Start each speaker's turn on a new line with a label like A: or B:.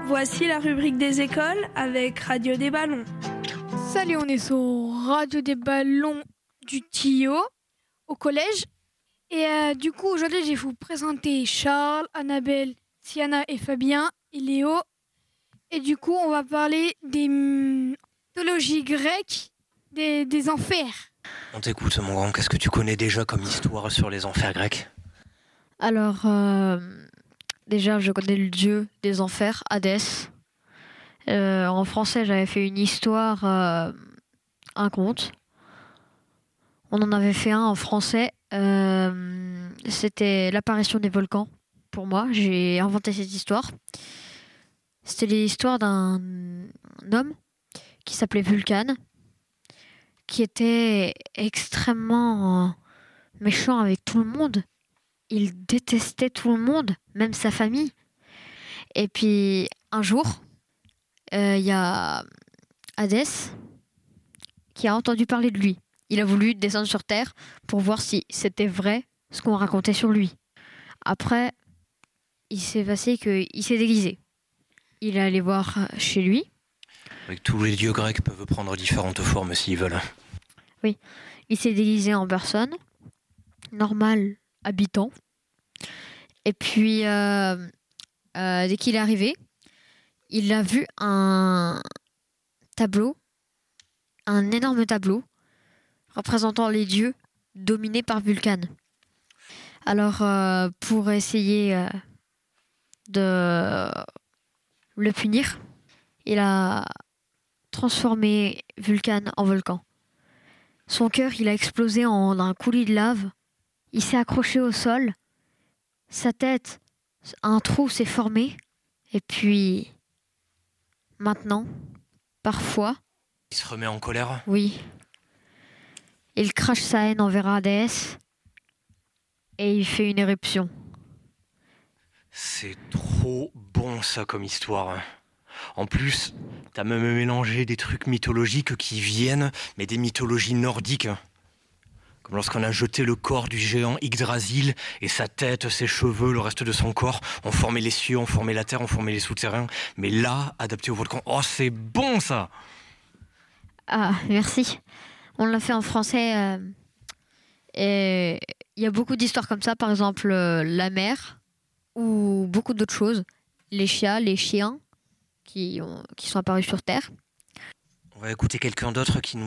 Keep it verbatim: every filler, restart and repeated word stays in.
A: Voici la rubrique des écoles avec Radio des Ballons.
B: Salut, on est sur Radio des Ballons du Tio au collège. Et euh, du coup, aujourd'hui, je vais vous présenter Charles, Annabelle, Siana et Fabien et Léo. Et du coup, on va parler des mythologies grecques, des, des enfers.
C: On t'écoute, mon grand. Qu'est-ce que tu connais déjà comme histoire sur les enfers grecs ?
D: Alors, euh, déjà, je connais le dieu des enfers, Hadès. Euh, en français, j'avais fait une histoire, euh, un conte. On en avait fait un en français. Euh, c'était l'apparition des volcans. Pour moi, j'ai inventé cette histoire. C'était l'histoire d'un homme qui s'appelait Vulcane, qui était extrêmement méchant avec tout le monde. Il détestait tout le monde, même sa famille. Et puis, un jour, il euh, y a Hadès qui a entendu parler de lui. Il a voulu descendre sur Terre pour voir si c'était vrai ce qu'on racontait sur lui. Après, il s'est passé qu'il s'est déguisé. Il est allé voir chez lui.
C: Avec tous les dieux grecs peuvent prendre différentes formes s'ils veulent.
D: Oui, il s'est déguisé en personne, normal, habitant. Et puis, euh, euh, dès qu'il est arrivé, il a vu un tableau, un énorme tableau, représentant les dieux dominés par Vulcane. Alors, euh, pour essayer euh, de le punir, il a transformé Vulcane en volcan. Son cœur, il a explosé en un coulis de lave. Il s'est accroché au sol. Sa tête, un trou s'est formé. Et puis, maintenant, parfois...
C: Il se remet en colère ?
D: Oui. Il crache sa haine envers Hadès. Et il fait une éruption.
C: C'est trop bon ça comme histoire. En plus, t'as même mélangé des trucs mythologiques qui viennent, mais des mythologies nordiques. Comme lorsqu'on a jeté le corps du géant Yggdrasil et sa tête, ses cheveux, le reste de son corps, ont formé les cieux, ont formé la terre, ont formé les souterrains. Mais là, adapté au volcan, oh c'est bon ça!
D: Ah, merci. On l'a fait en français. Euh, et il y a beaucoup d'histoires comme ça, par exemple euh, la mer, ou beaucoup d'autres choses. Les chiens, les chiens qui, ont, qui sont apparus sur Terre.
C: On va écouter quelqu'un d'autre qui nous